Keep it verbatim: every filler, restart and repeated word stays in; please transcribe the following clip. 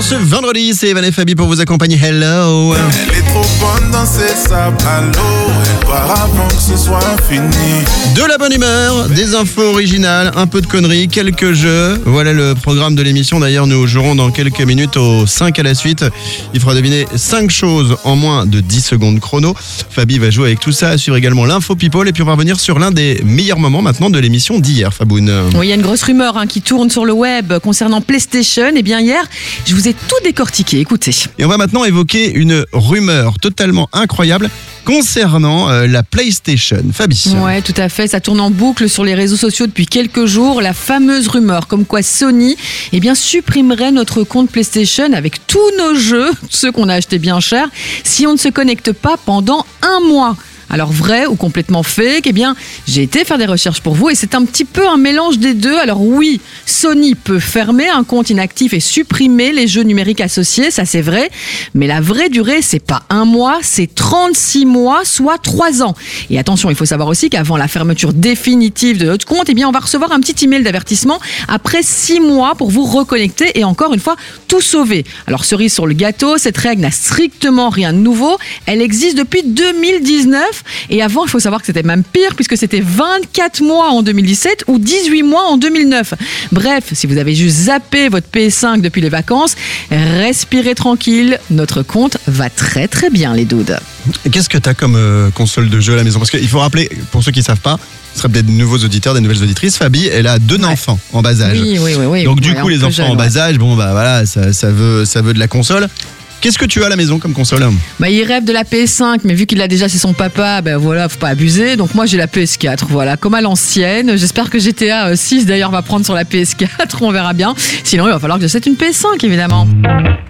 en ce vendredi, c'est Evan et Fabi pour vous accompagner. Hello. Elle est trop bonne dans ses sables à l'eau. Elle part avant que ce soit fini. De la bonne humeur, des infos originales, un peu de conneries, quelques jeux. Voilà le programme de l'émission. D'ailleurs, nous jouerons dans quelques minutes au cinq à la suite. Il faudra deviner cinq choses en moins de dix secondes chrono. Fabi va jouer avec tout ça, à suivre également l'info people. Et puis on va revenir sur l'un des meilleurs moments maintenant de l'émission d'hier, Faboun. Oui, il y a une grosse rumeur hein, qui tourne sur le web concernant PlayStation. Et bien hier, je vous ai tout décortiqué. Écoutez. Et on va maintenant évoquer une rumeur totalement incroyable concernant euh, la PlayStation. Fabi. Ouais, tout à fait. Ça tourne en boucle sur les réseaux sociaux depuis quelques jours. La fameuse rumeur comme quoi Sony eh bien, supprimerait notre compte PlayStation avec tous nos jeux, ceux qu'on a achetés bien cher, si on ne se connecte pas pendant un mois. Alors vrai ou complètement fake, eh bien j'ai été faire des recherches pour vous et c'est un petit peu un mélange des deux. Alors oui, Sony peut fermer un compte inactif et supprimer les jeux numériques associés, ça c'est vrai. Mais la vraie durée, c'est pas un mois, c'est trente-six mois, soit trois ans. Et attention, il faut savoir aussi qu'avant la fermeture définitive de notre compte, eh bien on va recevoir un petit email d'avertissement après six mois pour vous reconnecter et encore une fois tout sauver. Alors cerise sur le gâteau, cette règle n'a strictement rien de nouveau. Elle existe depuis deux mille dix-neuf. Et avant, il faut savoir que c'était même pire puisque c'était vingt-quatre mois en deux mille dix-sept ou dix-huit mois en deux mille neuf. Bref, si vous avez juste zappé votre P S cinq depuis les vacances, respirez tranquille, notre compte va très très bien les doudes. Et qu'est-ce que tu as comme euh, console de jeu à la maison? Parce qu'il faut rappeler, pour ceux qui ne savent pas, ce serait peut-être de nouveaux auditeurs, des nouvelles auditrices, Fabi, elle a deux ouais. enfants en bas âge. Oui, oui, oui. oui Donc oui, du ouais, coup, les enfants jeune, en bas ouais. âge, bon bah voilà, ça, ça, veut, ça veut de la console. Qu'est-ce que tu as à la maison comme console? Bah, il rêve de la P S cinq, mais vu qu'il l'a déjà chez son papa, ben voilà, faut pas abuser. Donc moi j'ai la P S quatre, voilà, comme à l'ancienne. J'espère que G T A six d'ailleurs va prendre sur la P S quatre, on verra bien. Sinon il va falloir que j'achète une P S cinq évidemment.